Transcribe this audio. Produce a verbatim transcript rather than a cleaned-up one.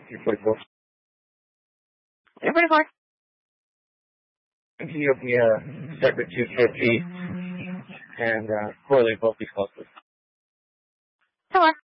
three forty-four. three forty-four. Ethiopia, Sector two fifty, and uh, correlate both these calls, please. Hello.